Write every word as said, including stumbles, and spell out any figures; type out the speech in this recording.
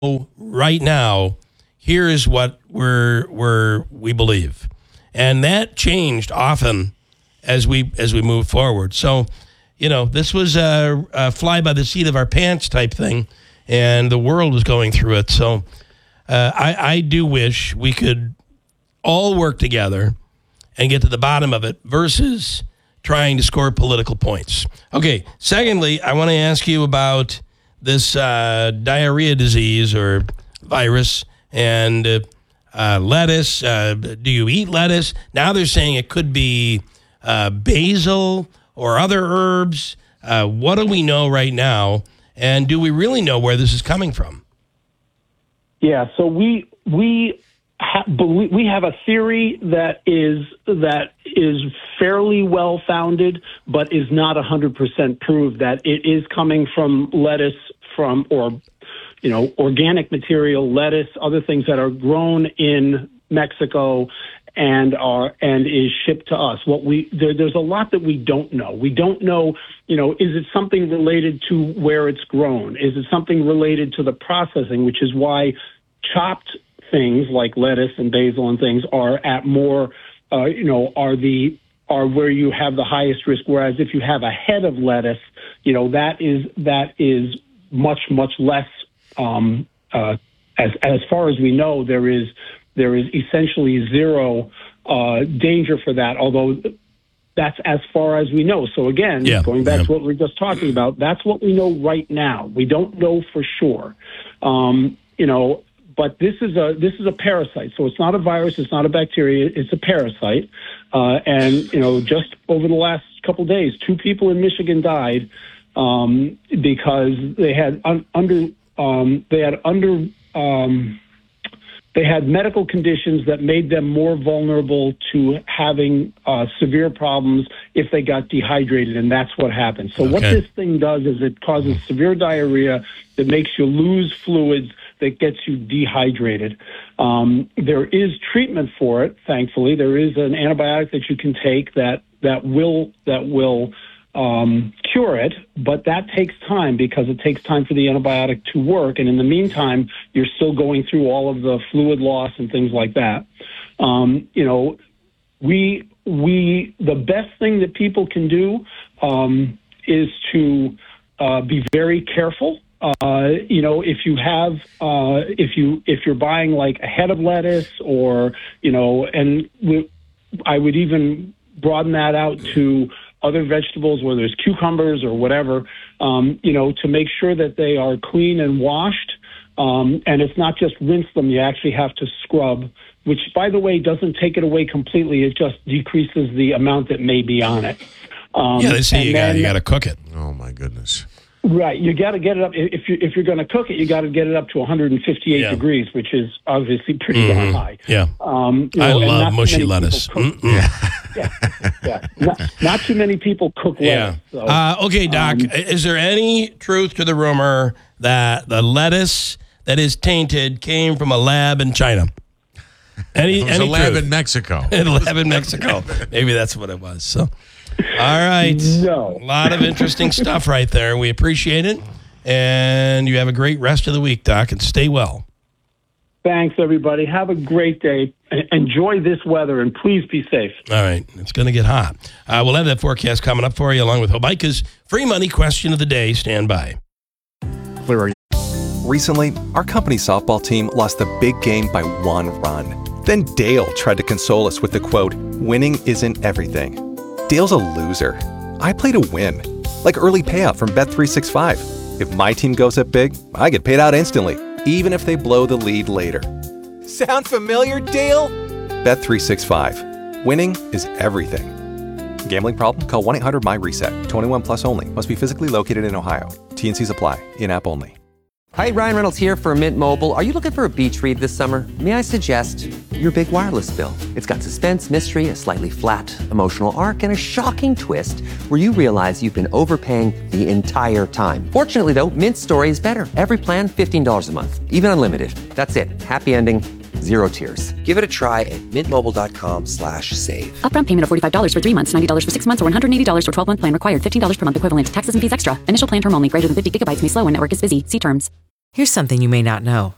right now, here is what we're, we're, we believe. And that changed often as we as we move forward. So, you know, this was a, a fly by the seat of our pants type thing, and the world was going through it. So uh, I, I do wish we could all work together and get to the bottom of it versus trying to score political points. Okay, secondly, I want to ask you about this uh, diarrhea disease or virus and uh, uh, lettuce. Uh, do you eat lettuce? Now they're saying it could be uh, basil or other herbs. Uh, what do we know right now? And do we really know where this is coming from? Yeah, so we we ha- believe, we have a theory that is that is fairly well founded, but is not one hundred percent proved that it is coming from lettuce, from or you know organic material, lettuce, other things that are grown in Mexico and are and is shipped to us. What we there, there's a lot that we don't know. We don't know, you know, is it something related to where it's grown? Is it something related to the processing, which is why chopped things like lettuce and basil and things are at more, uh, you know, are the are where you have the highest risk. Whereas if you have a head of lettuce, you know, that is that is much much less. Um, uh, as as far as we know, there is. There is essentially zero uh, danger for that, although that's as far as we know. So again, yeah, going back yeah. to what we were just talking about, that's what we know right now. We don't know for sure, um, you know. But this is a this is a parasite, so it's not a virus, it's not a bacteria, it's a parasite. Uh, and you know, just over the last couple of days, two people in Michigan died um, because they had un- under um, they had under. Um, They had medical conditions that made them more vulnerable to having uh, severe problems if they got dehydrated, and that's what happened. So okay. what this thing does is it causes severe diarrhea that makes you lose fluids, that gets you dehydrated. Um, there is treatment for it, thankfully. There is an antibiotic that you can take that that will that will um, cure it, but that takes time because it takes time for the antibiotic to work. And in the meantime, you're still going through all of the fluid loss and things like that. Um, you know, we, we, the best thing that people can do um, is to uh, be very careful. Uh, you know, if you have, uh, if you, if you're buying like a head of lettuce or, you know, and we, I would even broaden that out to other vegetables, whether it's cucumbers or whatever, um, you know, to make sure that they are clean and washed. Um, and it's not just rinse them. You actually have to scrub, which, by the way, doesn't take it away completely. It just decreases the amount that may be on it. Um, yeah, they say you got you got to cook it. Oh, my goodness. Right. You got to get it up. If you if you're going to cook it, you got to get it up to one hundred fifty-eight yeah. degrees, which is obviously pretty mm-hmm. darn high. Yeah. Um, you know, I love mushy lettuce. Yeah. yeah. yeah. Not, not too many people cook lettuce. Yeah. So, uh, okay, Doc. Um, is there any truth to the rumor that the lettuce that is tainted came from a lab in China? Any, it was any a lab truth? in Mexico. A lab in Mexico. Maybe that's what it was. So. All right. No. A lot of interesting stuff right there. We appreciate it. And you have a great rest of the week, Doc, and stay well. Thanks, everybody. Have a great day. Enjoy this weather, and please be safe. All right. It's going to get hot. Uh, we'll have that forecast coming up for you, along with Hobica's free money question of the day. Stand by. Where are you? Recently, our company softball team lost the big game by one run. Then Dale tried to console us with the quote, "Winning isn't everything." Dale's a loser. I play to win. Like early payout from Bet three sixty-five. If my team goes up big, I get paid out instantly, even if they blow the lead later. Sound familiar, Dale? Bet three sixty-five. Winning is everything. Gambling problem? Call one eight hundred M Y reset. twenty-one plus only. Must be physically located in Ohio. T N Cs apply. In-app only. Hi, Ryan Reynolds here for Mint Mobile. Are you looking for a beach read this summer? May I suggest your big wireless bill? It's got suspense, mystery, a slightly flat, emotional arc, and a shocking twist where you realize you've been overpaying the entire time. Fortunately, though, Mint's story is better. Every plan, fifteen dollars a month. Even unlimited. That's it. Happy ending. Zero tears. Give it a try at mintmobile.com slash save. Upfront payment of forty-five dollars for three months, ninety dollars for six months, or one hundred eighty dollars for twelve-month plan required. fifteen dollars per month equivalent. Taxes and fees extra. Initial plan term only. Greater than fifty gigabytes may slow when network is busy. See terms. Here's something you may not know.